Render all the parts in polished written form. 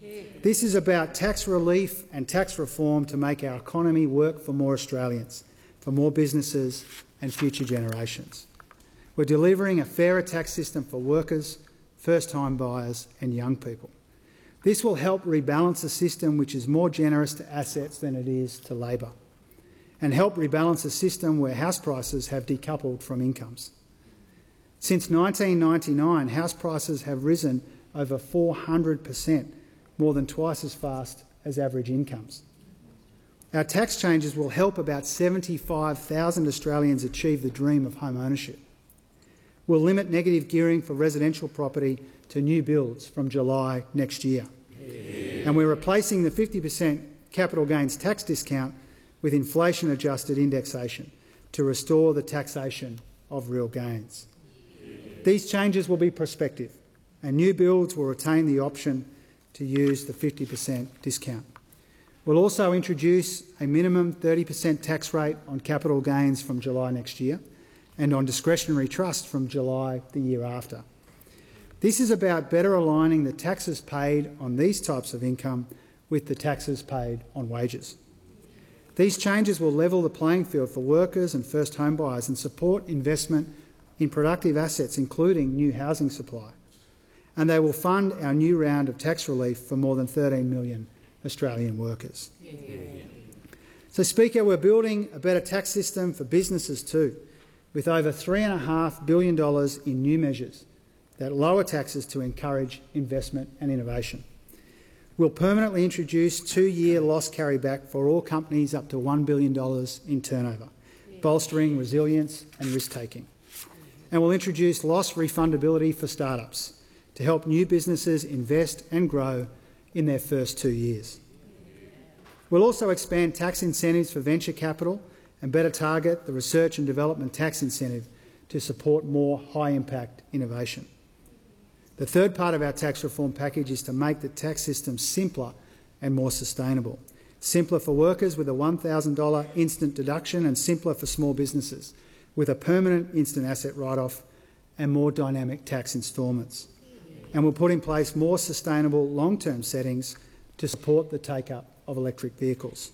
This is about tax relief and tax reform to make our economy work for more Australians, for more businesses and future generations. We're delivering a fairer tax system for workers, first-time buyers and young people. This will help rebalance a system which is more generous to assets than it is to labour, and help rebalance a system where house prices have decoupled from incomes. Since 1999, house prices have risen over 400%, more than twice as fast as average incomes. Our tax changes will help about 75,000 Australians achieve the dream of home ownership. We'll limit negative gearing for residential property to new builds from July next year. And we're replacing the 50% capital gains tax discount with inflation-adjusted indexation to restore the taxation of real gains. These changes will be prospective, and new builds will retain the option to use the 50% discount. We'll also introduce a minimum 30% tax rate on capital gains from July next year and on discretionary trust from July the year after. This is about better aligning the taxes paid on these types of income with the taxes paid on wages. These changes will level the playing field for workers and first home buyers and support investment in productive assets, including new housing supply. And they will fund our new round of tax relief for more than 13 million Australian workers. So, Speaker, we're building a better tax system for businesses too, with over $3.5 billion in new measures that lower taxes to encourage investment and innovation. We'll permanently introduce 2-year loss carryback for all companies up to $1 billion in turnover, bolstering resilience and risk-taking. And we'll introduce loss refundability for startups to help new businesses invest and grow in their first 2 years. We'll also expand tax incentives for venture capital and better target the research and development tax incentive to support more high-impact innovation. The third part of our tax reform package is to make the tax system simpler and more sustainable. Simpler for workers with a $1,000 instant deduction, and simpler for small businesses with a permanent instant asset write-off and more dynamic tax instalments. And we'll put in place more sustainable long-term settings to support the take-up of electric vehicles.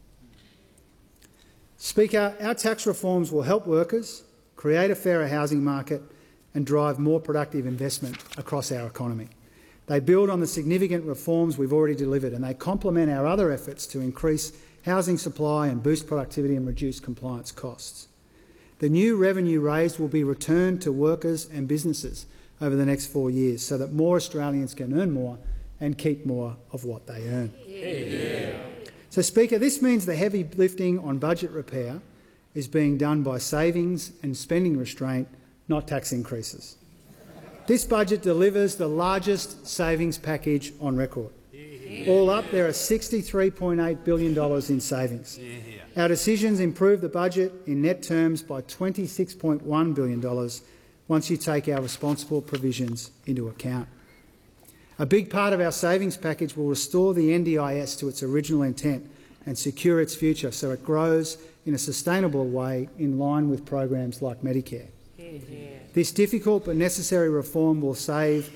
Speaker, our tax reforms will help workers, create a fairer housing market and drive more productive investment across our economy. They build on the significant reforms we've already delivered, and they complement our other efforts to increase housing supply and boost productivity and reduce compliance costs. The new revenue raised will be returned to workers and businesses over the next 4 years so that more Australians can earn more and keep more of what they earn. Yeah. So, Speaker, this means the heavy lifting on budget repair is being done by savings and spending restraint, not tax increases. This budget delivers the largest savings package on record. All up, there are $63.8 billion in savings. Our decisions improve the budget in net terms by $26.1 billion once you take our responsible provisions into account. A big part of our savings package will restore the NDIS to its original intent and secure its future so it grows in a sustainable way in line with programs like Medicare. This difficult but necessary reform will save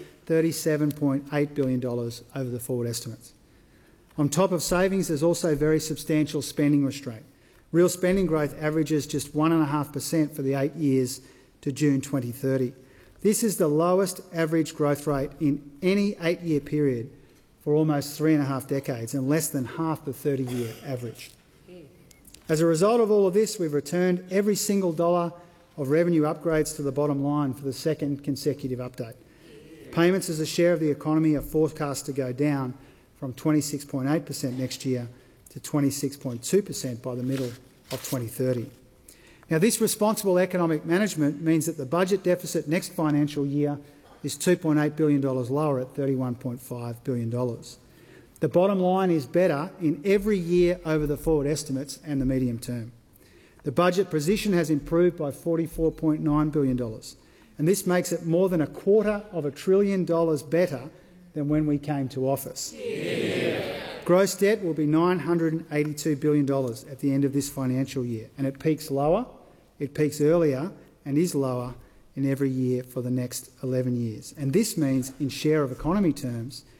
$37.8 billion over the forward estimates. On top of savings, there's also very substantial spending restraint. Real spending growth averages just 1.5% for the 8 years to June 2030. This is the lowest average growth rate in any 8-year period for almost 3.5 decades and less than half the 30-year average. As a result of all of this, we've returned every single dollar of revenue upgrades to the bottom line for the second consecutive update. Payments as a share of the economy are forecast to go down from 26.8% next year to 26.2% by the middle of 2030. Now, this responsible economic management means that the budget deficit next financial year is $2.8 billion lower at $31.5 billion. The bottom line is better in every year over the forward estimates and the medium term. The budget position has improved by $44.9 billion, and this makes it more than $250 billion better than when we came to office. Yeah. Gross debt will be $982 billion at the end of this financial year, and it peaks lower, it peaks earlier and is lower in every year for the next 11 years. And this means, in share of economy terms,